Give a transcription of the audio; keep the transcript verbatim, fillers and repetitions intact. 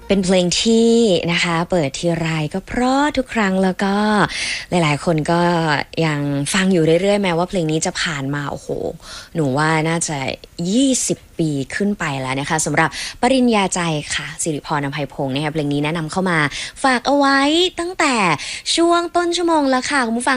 เป็นเพลงที่นะคะเปิดทีไรก็เพราะทุกครั้งแล้วก็หลายๆคนก็ยังฟังอยู่เรื่อยๆแม้ว่าเพลงนี้จะผ่านมาโอ้โหหนูว่าน่าจะยี่สิบปีขึ้นไปแล้วนะคะสำหรับปริญญาใจค่ะสิริพรอภัยพงศ์นะคะเพลงนี้แนะนำเข้ามาฝากเอาไว้ตั้งแต่ช่วงต้นชั่วโมงแล้วค่ะคุณผู้ฟัง